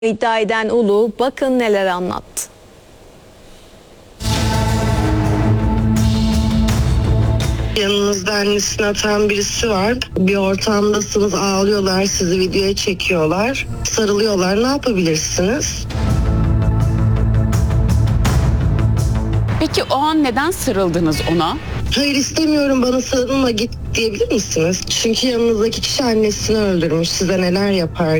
iddia eden Ulu bakın neler anlattı. Yanınızda annesini atan birisi var. Bir ortamdasınız, ağlıyorlar, sizi videoya çekiyorlar, sarılıyorlar. Ne yapabilirsiniz? Peki o an neden sarıldınız ona? Hayır istemiyorum, bana sarılma, git diyebilir misiniz? Çünkü yanınızdaki kişi annesini öldürmüş. Size neler yapar?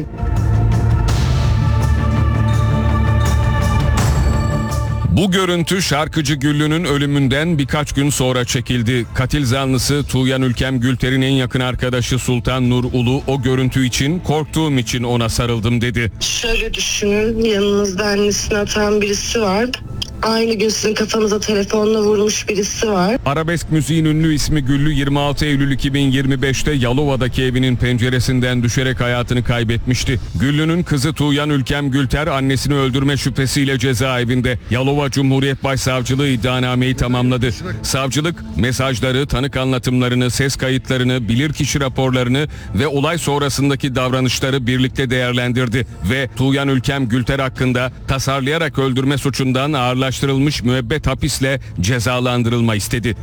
Bu görüntü şarkıcı Güllü'nün ölümünden birkaç gün sonra çekildi. Katil zanlısı Tuğyan Ülkem Gülter'in en yakın arkadaşı Sultan Nur Ulu o görüntü için korktuğum için ona sarıldım dedi. Şöyle düşünün, yanınızda annesini atan birisi var. Aynı gün sizin kafanıza telefonla vurmuş birisi var. Arabesk müziğin ünlü ismi Güllü 26 Eylül 2025'te Yalova'daki evinin penceresinden düşerek hayatını kaybetmişti. Güllü'nün kızı Tuğyan Ülkem Gülter annesini öldürme şüphesiyle cezaevinde. Yalova Cumhuriyet Başsavcılığı iddianameyi tamamladı. Savcılık mesajları, tanık anlatımlarını, ses kayıtlarını, bilirkişi raporlarını ve olay sonrasındaki davranışları birlikte değerlendirdi ve Tuğyan Ülkem Gülter hakkında tasarlayarak öldürme suçundan ağırlaştırılmış müebbet hapisle cezalandırılma istedi.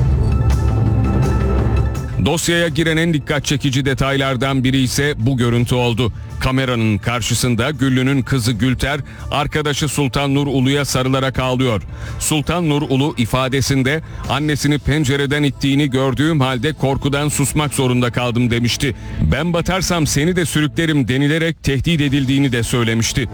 Dosyaya giren en dikkat çekici detaylardan biri ise bu görüntü oldu. Kameranın karşısında Güllü'nün kızı Gülter, arkadaşı Sultan Nur Ulu'ya sarılarak ağlıyor. Sultan Nur Ulu ifadesinde annesini pencereden ittiğini gördüğüm halde korkudan susmak zorunda kaldım demişti. Ben batarsam seni de sürüklerim denilerek tehdit edildiğini de söylemişti.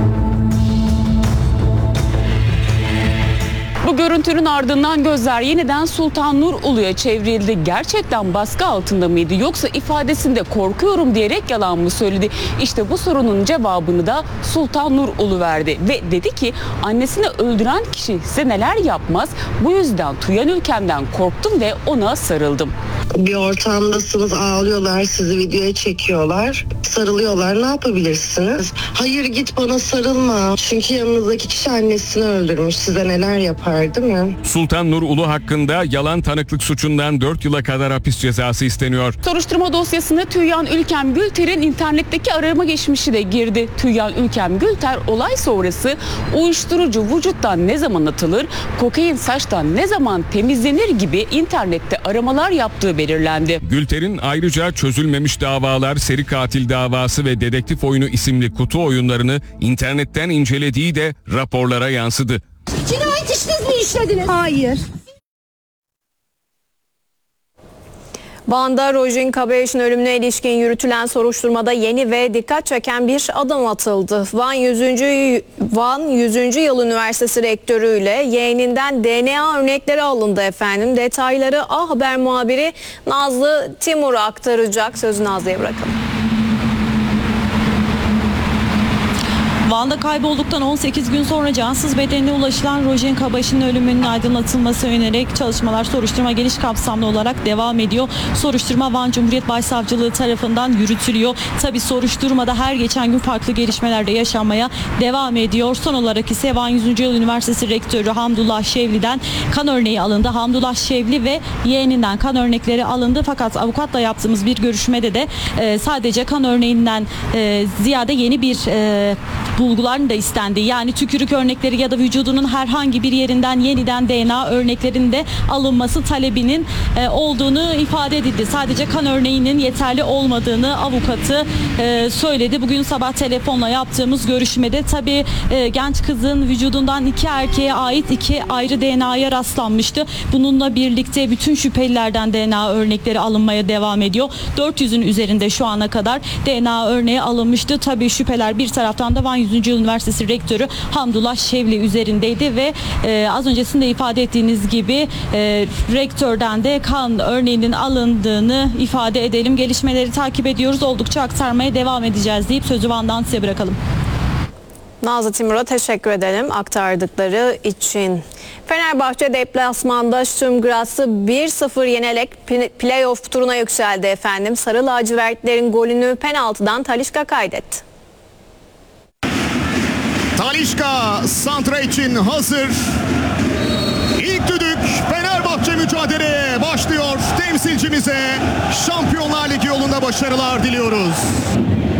Bu görüntünün ardından gözler yeniden Sultan Nur Ulu'ya çevrildi. Gerçekten baskı altında mıydı yoksa ifadesinde korkuyorum diyerek yalan mı söyledi? İşte bu sorunun cevabını da Sultan Nur Ulu verdi ve dedi ki annesini öldüren kişi size neler yapmaz, bu yüzden Tuğyan Ülkem'den korktum ve ona sarıldım. Bir ortamdasınız, ağlıyorlar, sizi videoya çekiyorlar, sarılıyorlar. Ne yapabilirsiniz? Hayır git bana sarılma. Çünkü yanınızdaki kişi annesini öldürmüş. Size neler yapar, değil mi? Sultan Nur Ulu hakkında yalan tanıklık suçundan 4 yıla kadar hapis cezası isteniyor. Soruşturma dosyasına Tuğyan Ülkem Gülter'in internetteki arama geçmişi de girdi. Tuğyan Ülkem Gülter olay sonrası uyuşturucu vücuttan ne zaman atılır, kokain saçtan ne zaman temizlenir gibi internette aramalar yaptığı belirlendi. Gülter'in ayrıca çözülmemiş davalar, seri katil davası ve dedektif oyunu isimli kutu oyunlarını internetten incelediği de raporlara yansıdı. Cinayet işiniz mi işlediniz? Hayır. Van'da Rojin Kabayiş'in ölümüne ilişkin yürütülen soruşturmada yeni ve dikkat çeken bir adım atıldı. Van 100. Yıl Üniversitesi Rektörü ile yeğeninden DNA örnekleri alındı efendim. Detayları A Haber muhabiri Nazlı Timur aktaracak. Sözü Nazlı'ya bırakalım. Van'da kaybolduktan 18 gün sonra cansız bedenine ulaşılan Rojin Kabayiş'in ölümünün aydınlatılması yönelik çalışmalar soruşturma geniş kapsamlı olarak devam ediyor. Soruşturma Van Cumhuriyet Başsavcılığı tarafından yürütülüyor. Tabi soruşturmada her geçen gün farklı gelişmeler de yaşanmaya devam ediyor. Son olarak ise Van 100. Yıl Üniversitesi Rektörü Hamdullah Şevli'den kan örneği alındı. Hamdullah Şevli ve yeğeninden kan örnekleri alındı. Fakat avukatla yaptığımız bir görüşmede de sadece kan örneğinden ziyade yeni bir bulguların da istendiği, yani tükürük örnekleri ya da vücudunun herhangi bir yerinden yeniden DNA örneklerinin de alınması talebinin olduğunu ifade edildi. Sadece kan örneğinin yeterli olmadığını avukatı söyledi. Bugün sabah telefonla yaptığımız görüşmede tabii genç kızın vücudundan 2 erkeğe ait 2 ayrı DNA'ya rastlanmıştı. Bununla birlikte bütün şüphelilerden DNA örnekleri alınmaya devam ediyor. 400'ün üzerinde şu ana kadar DNA örneği alınmıştı. Tabii şüpheler bir taraftan da Van 100. Yıl Üniversitesi Rektörü Hamdullah Şevli üzerindeydi ve az öncesinde ifade ettiğiniz gibi rektörden de kan örneğinin alındığını ifade edelim. Gelişmeleri takip ediyoruz. Oldukça aktarmaya devam edeceğiz deyip sözü Van'dan size bırakalım. Nazlı Timur'a teşekkür edelim aktardıkları için. Fenerbahçe deplasmanda Sturm Graz'ı 1-0 yenerek playoff turuna yükseldi efendim. Sarı lacivertlerin golünü penaltıdan Talisca kaydetti. Talisca santra için hazır. İlk düdük, Fenerbahçe mücadeleye başlıyor. Temsilcimize Şampiyonlar Ligi yolunda başarılar diliyoruz.